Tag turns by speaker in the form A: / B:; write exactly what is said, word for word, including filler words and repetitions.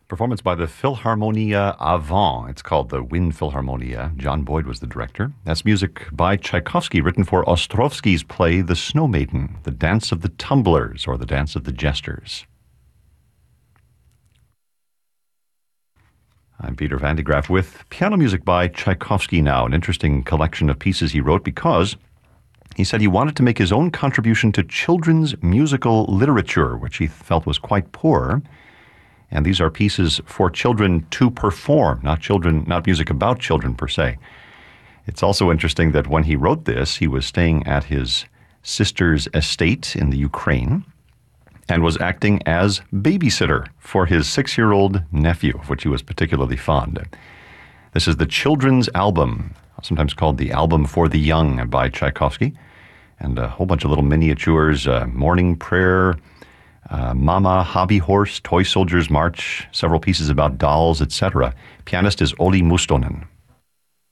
A: Performance by the Philharmonia Avant. It's called the Wind Philharmonia. John Boyd was the director. That's music by Tchaikovsky, written for Ostrovsky's play The Snow Maiden, The Dance of the Tumblers, or The Dance of the Jesters. I'm Peter Van de Graaff with piano music by Tchaikovsky now, an interesting collection of pieces he wrote because he said he wanted to make his own contribution to children's musical literature, which he felt was quite poor. And these are pieces for children to perform, not children, not music about children per se. It's also interesting that when he wrote this, he was staying at his sister's estate in the Ukraine and was acting as babysitter for his six-year-old nephew, of which he was particularly fond. This is the children's album, sometimes called the Album for the Young by Tchaikovsky, and a whole bunch of little miniatures, uh, Morning Prayer, Uh, Mama, Hobby Horse, Toy Soldiers March, several pieces about dolls, et cetera. Pianist is Olli Mustonen.